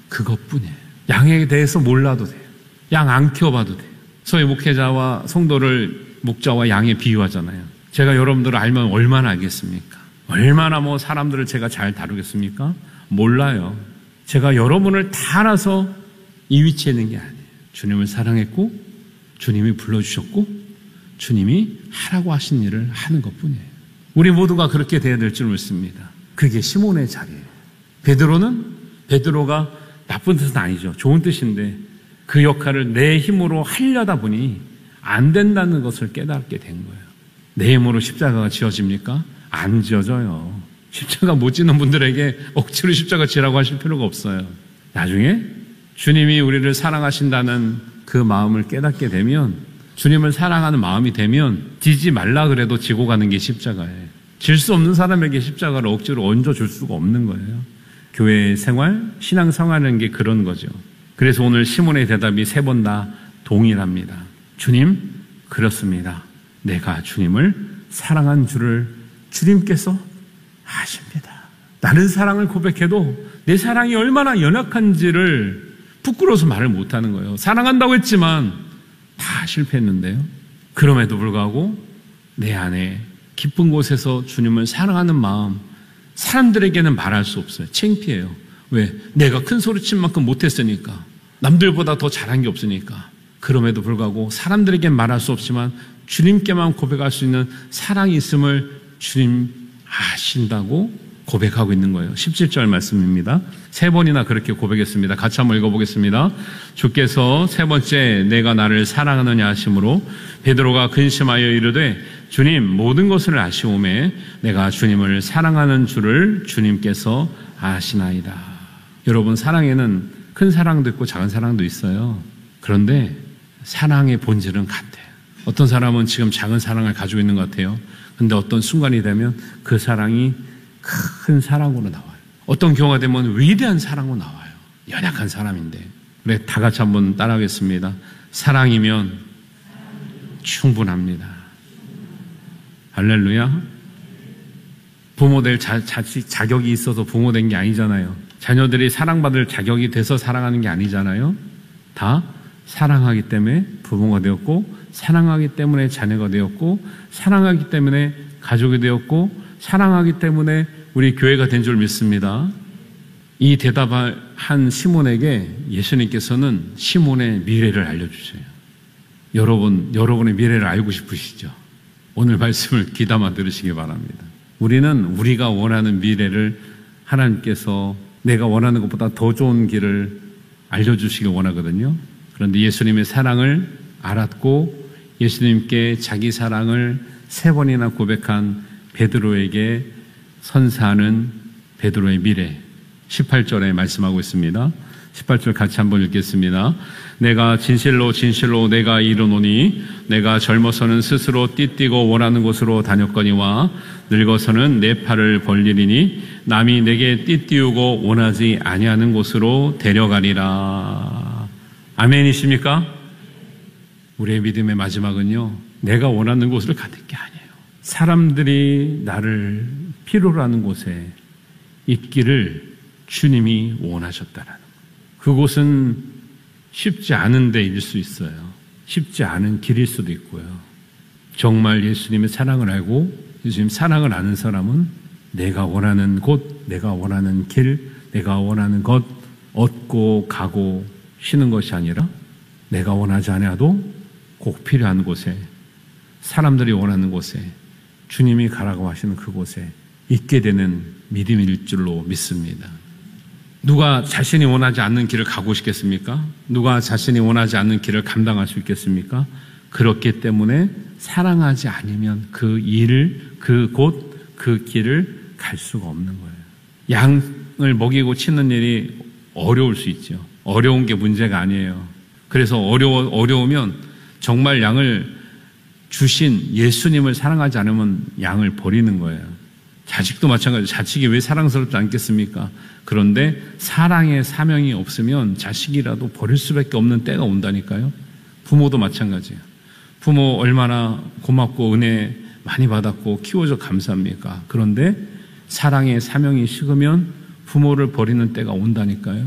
그것뿐이에요. 양에 대해서 몰라도 돼요. 양 안 키워봐도 돼요. 소위 목회자와 성도를 목자와 양에 비유하잖아요. 제가 여러분들을 알면 얼마나 알겠습니까? 얼마나 사람들을 제가 잘 다루겠습니까? 몰라요. 제가 여러분을 다 알아서 이 위치에 있는 게 아니에요. 주님을 사랑했고 주님이 불러주셨고 주님이 하라고 하신 일을 하는 것뿐이에요. 우리 모두가 그렇게 돼야 될 줄 믿습니다. 그게 시몬의 자리예요. 베드로가 나쁜 뜻은 아니죠. 좋은 뜻인데 그 역할을 내 힘으로 하려다 보니 안 된다는 것을 깨닫게 된 거예요. 내 힘으로 십자가가 지어집니까? 안 지어져요. 십자가 못 지는 분들에게 억지로 십자가 지라고 하실 필요가 없어요. 나중에 주님이 우리를 사랑하신다는 그 마음을 깨닫게 되면, 주님을 사랑하는 마음이 되면 지지 말라 그래도 지고 가는 게 십자가예요. 질 수 없는 사람에게 십자가를 억지로 얹어줄 수가 없는 거예요. 교회 생활, 신앙 생활하는 게 그런 거죠. 그래서 오늘 시몬의 대답이 3번 다 동일합니다. 주님, 그렇습니다. 내가 주님을 사랑한 줄을 주님께서 아십니다. 나는 사랑을 고백해도 내 사랑이 얼마나 연약한지를 부끄러워서 말을 못하는 거예요. 사랑한다고 했지만 다 실패했는데요. 그럼에도 불구하고 내 안에 깊은 곳에서 주님을 사랑하는 마음, 사람들에게는 말할 수 없어요. 창피해요. 왜? 내가 큰 소리 친 만큼 못했으니까. 남들보다 더 잘한 게 없으니까. 그럼에도 불구하고 사람들에게는 말할 수 없지만 주님께만 고백할 수 있는 사랑이 있음을 주님 아신다고 고백하고 있는 거예요. 17절 말씀입니다. 3번이나 그렇게 고백했습니다. 같이 한번 읽어보겠습니다. 주께서 3번째 내가 나를 사랑하느냐 하심으로 베드로가 근심하여 이르되 주님, 모든 것을 아시오매 내가 주님을 사랑하는 줄을 주님께서 아시나이다. 여러분, 사랑에는 큰 사랑도 있고 작은 사랑도 있어요. 그런데 사랑의 본질은 같아요. 어떤 사람은 지금 작은 사랑을 가지고 있는 것 같아요. 근데 어떤 순간이 되면 그 사랑이 큰 사랑으로 나와요. 어떤 경우가 되면 위대한 사랑으로 나와요. 연약한 사람인데. 그래, 다 같이 한번 따라하겠습니다. 사랑이면 충분합니다. 할렐루야. 부모 될 자격이 있어서 부모 된 게 아니잖아요. 자녀들이 사랑받을 자격이 돼서 사랑하는 게 아니잖아요. 다 사랑하기 때문에 부모가 되었고, 사랑하기 때문에 자녀가 되었고, 사랑하기 때문에 가족이 되었고, 사랑하기 때문에 우리 교회가 된 줄 믿습니다. 이 대답을 한 시몬에게 예수님께서는 시몬의 미래를 알려주세요. 여러분의 미래를 알고 싶으시죠? 오늘 말씀을 귀담아 들으시기 바랍니다. 우리는 우리가 원하는 미래를 하나님께서 내가 원하는 것보다 더 좋은 길을 알려주시길 원하거든요. 그런데 예수님의 사랑을 알았고 예수님께 자기 사랑을 3번이나 고백한 베드로에게 선사하는 베드로의 미래, 18절에 말씀하고 있습니다. 18절 같이 한번 읽겠습니다. 내가 진실로 내가 이르노니 내가 젊어서는 스스로 띠띠고 원하는 곳으로 다녔거니와 늙어서는 내 팔을 벌리리니 남이 내게 띠띠우고 원하지 아니하는 곳으로 데려가리라. 아멘이십니까? 우리의 믿음의 마지막은요, 내가 원하는 곳으로 가는 게 아니에요. 사람들이 나를 필요로 하는 곳에 있기를 주님이 원하셨다라는 거예요. 그곳은 쉽지 않은 데일 수 있어요. 쉽지 않은 길일 수도 있고요. 정말 예수님의 사랑을 알고 예수님 사랑을 아는 사람은 내가 원하는 곳, 내가 원하는 길, 내가 원하는 것 얻고 가고 쉬는 것이 아니라 내가 원하지 않아도 꼭 필요한 곳에, 사람들이 원하는 곳에, 주님이 가라고 하시는 그곳에 있게 되는 믿음일 줄로 믿습니다. 누가 자신이 원하지 않는 길을 가고 싶겠습니까? 누가 자신이 원하지 않는 길을 감당할 수 있겠습니까? 그렇기 때문에 사랑하지 않으면 그 일을, 그 곳, 그 길을 갈 수가 없는 거예요. 양을 먹이고 치는 일이 어려울 수 있죠. 어려운 게 문제가 아니에요. 그래서 어려우면 정말 양을 주신 예수님을 사랑하지 않으면 양을 버리는 거예요. 자식도 마찬가지예요. 자식이 왜 사랑스럽지 않겠습니까? 그런데 사랑의 사명이 없으면 자식이라도 버릴 수밖에 없는 때가 온다니까요. 부모도 마찬가지예요. 부모 얼마나 고맙고 은혜 많이 받았고 키워줘 감사합니까? 그런데 사랑의 사명이 식으면 부모를 버리는 때가 온다니까요.